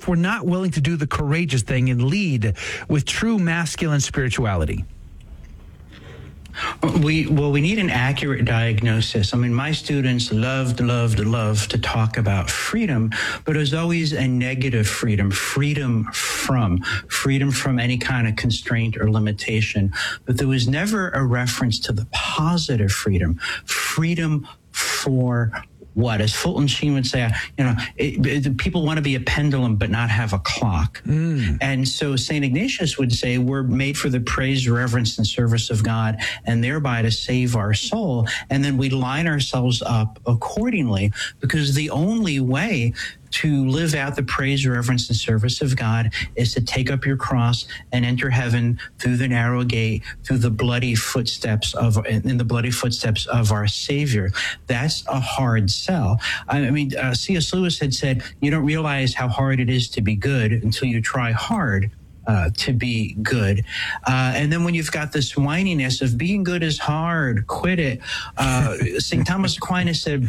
if we're not willing to do the courageous thing and lead with true masculine spirituality? We need an accurate diagnosis. I mean, my students loved to talk about freedom, but it was always a negative freedom from any kind of constraint or limitation. But there was never a reference to the positive freedom for what? As Fulton Sheen would say, people want to be a pendulum but not have a clock. And so St. Ignatius would say we're made for the praise, reverence, and service of God, and thereby to save our soul. And then we line ourselves up accordingly, because the only way to live out the praise, reverence, and service of God is to take up your cross and enter heaven through the narrow gate, through the bloody footsteps of our Savior. That's a hard sell. I mean, C.S. Lewis had said, you don't realize how hard it is to be good until you try hard to be good. And then when you've got this whininess of being good is hard, quit it. St. Thomas Aquinas said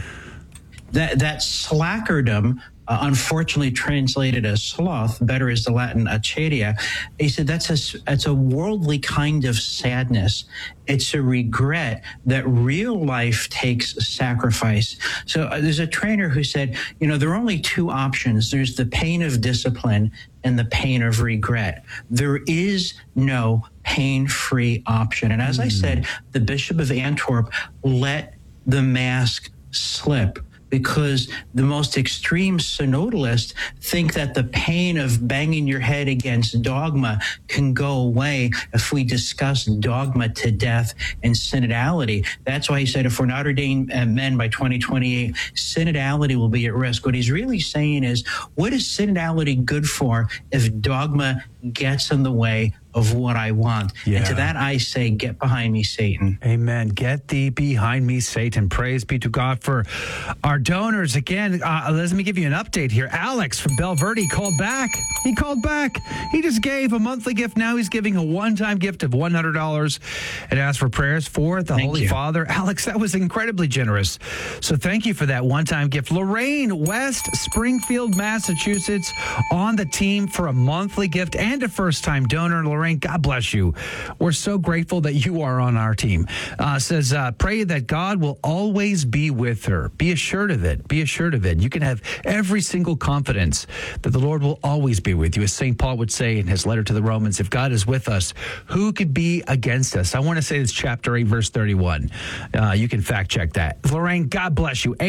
that slackerdom, unfortunately translated as sloth, better is the Latin acedia. He said that's a worldly kind of sadness. It's a regret that real life takes sacrifice. So there's a trainer who said, there are only two options. There's the pain of discipline and the pain of regret. There is no pain-free option. And as I said, the Bishop of Antwerp let the mask slip, because the most extreme synodalists think that the pain of banging your head against dogma can go away if we discuss dogma to death and synodality. That's why he said if we're not ordained men by 2028, synodality will be at risk. What he's really saying is, what is synodality good for if dogma gets in the way of what I want? Yeah. And to that I say, get behind me, Satan. Amen. Get thee behind me, Satan. Praise be to God for our donors. Again, let me give you an update here. Alex from Belle Verde called back. He called back. He just gave a monthly gift. Now he's giving a one-time gift of $100 and asked for prayers for the Holy Father. Alex, that was incredibly generous. So thank you for that one-time gift. Lorraine, West Springfield, Massachusetts, on the team for a monthly gift and a first-time donor. Lorraine, God bless you. We're so grateful that you are on our team. Says, pray that God will always be with her. Be assured of it. Be assured of it. You can have every single confidence that the Lord will always be with you. As St. Paul would say in his letter to the Romans, if God is with us, who could be against us? I want to say this chapter 8, verse 31. You can fact check that. Lorraine, God bless you.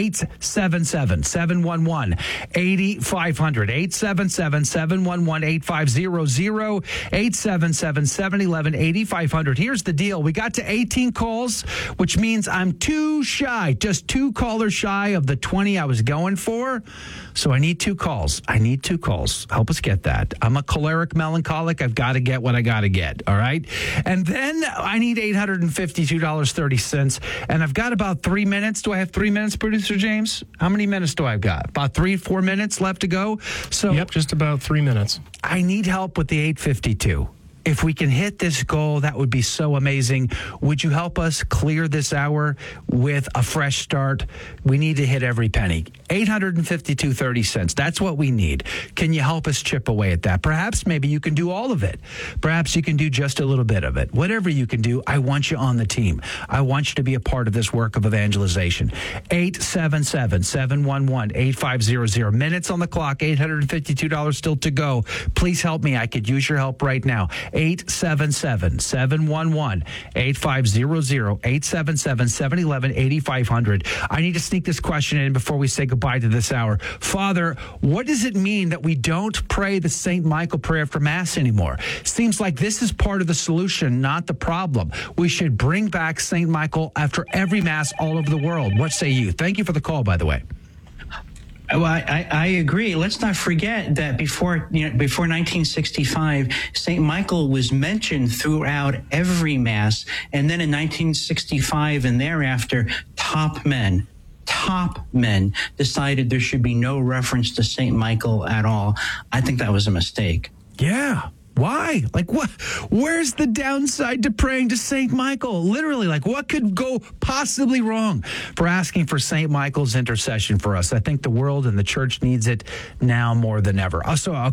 877-711-8500. 877-711-8500. 877-711-8500. Here's the deal. We got to 18 calls, which means I'm just two callers shy of the 20 I was going for. So I need two calls. Help us get that. I'm a choleric melancholic. I've got to get what I got to get. All right. And then I need $852.30. And I've got about 3 minutes. Do I have 3 minutes, Producer James? How many minutes do I got? About 3-4 minutes left to go. So yep, just about 3 minutes. I need help with the 852. If we can hit this goal, that would be so amazing. Would you help us clear this hour with a fresh start? We need to hit every penny. $852.30. That's what we need. Can you help us chip away at that? Perhaps maybe you can do all of it. Perhaps you can do just a little bit of it. Whatever you can do, I want you on the team. I want you to be a part of this work of evangelization. 877-711-8500. Minutes on the clock, $852 still to go. Please help me. I could use your help right now. 877-711-8500, 877-711-8500. I need to sneak this question in before we say goodbye to this hour. Father, what does it mean that we don't pray the St. Michael prayer after Mass anymore? Seems like this is part of the solution, not the problem. We should bring back St. Michael after every Mass all over the world. What say you? Thank you for the call, by the way. Well, I agree. Let's not forget that before 1965, St. Michael was mentioned throughout every Mass. And then in 1965 and thereafter, top men decided there should be no reference to St. Michael at all. I think that was a mistake. Yeah. Why? Like, what? Where's the downside to praying to St. Michael? Literally, like, what could go possibly wrong for asking for St. Michael's intercession for us? I think the world and the church needs it now more than ever. Also,